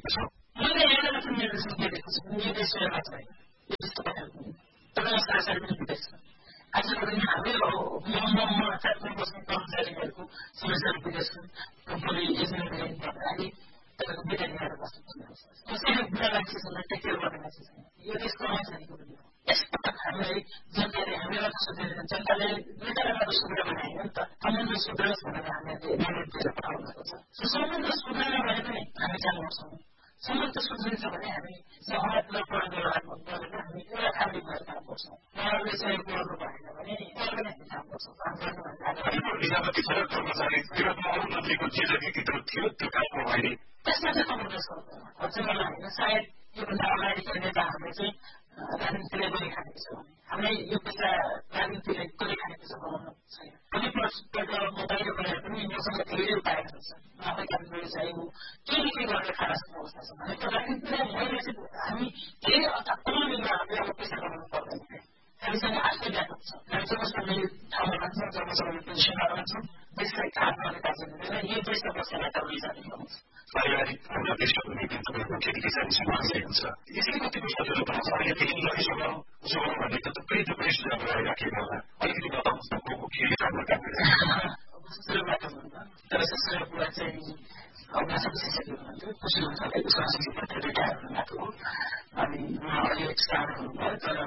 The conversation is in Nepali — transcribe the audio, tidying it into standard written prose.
छ मैले एउटा मात्र निर्देशन दिएको छु निर्देशन मात्र होइन यो त्यस्तो भएको तपाईँ साथीहरू पनि विदेश छ आजको दिन हाम्रो म बस्ने कर्मचारीहरूको समस्याहरू विदेश छन् कम्पनी एजेन्टले भन्दाखेरि तपाईँको बेटा लिएर बस्नुहुन्छ कसैले बुढा मान्छेसँग टेक केयर गर्ने मान्छे छैन यो देशको अवस्थाको पनि हो यसपटक हामीलाई जनताले हामीलाई सोधेर जनताले नेतालाई सुधार भने होइन नि त सम्बन्ध सुधारोस् भनेर हामीले निर्णय दिएर पठाउनु भएको छ सम्बन्ध सुधार्न भने पनि हामी जानुपर्छौँ सम्बन्ध सुध्रिन्छ भने हामी सहमतलाई प्रयोग गरेर हामी एउटा खाली भएर काम गर्छौँ उहाँहरूले सहयोग गर्नु भएन भने उहाँले पनि हामी काम गर्छौँ काम गर्नु विजापति छ कर्मचारी विगतमा अरू मन्त्रीको जे जति किताब थियो त्यो कामको अहिले त्यसमा चाहिँ कम्प्युटर अझै मलाई होइन सायद योभन्दा अगाडिका नेताहरूले चाहिँ राजनीतिले गोली खानेको छ भने हामीलाई यो पेसा राजनीतिले गोली खानेको छ बनाउनु छैन कतिपल्ट म बाहिर गएर पनि मसँग धेरै उपायहरू छन् आफै कामले चाहिँ ऊ के न के गरेर खाना सक्ने अवस्था छ भने त्यो राजनीतिलाई मैले चाहिँ हामी धेरै अत्यात्मकले अब पैसा कमाउनु पर्दैन हामीसँग आफ्नै व्यापक छ हामी जबसम्म ठाउँमा खान्छौँ जबसम्म पेन्सनमा रहन्छौँ देशलाई काम गर्ने कार्य हुँदैन यो देशको बस्नेलाई त जाने पाउँछ पारिवारिक हाम्रो देशको तपाईँको खेती किसानसँग आइरहेको छ यसले कतिको सजिलो बनाउँछ अहिलेदेखि लगिसक्नु जोगाउँ भन्ने त थुप्रै सुझावहरू आइराखेको होला अलिकति बताउनुहोस् न को के राम्रो काम गरिरहेको तर ससुरा कुरा चाहिँ भाषा विशेषज्ञ हुनुहुन्थ्यो कुशल हुन्छ उसको रिटायर हुनुभएको हो अनि अहिले एक्सपायर हुनुभयो तर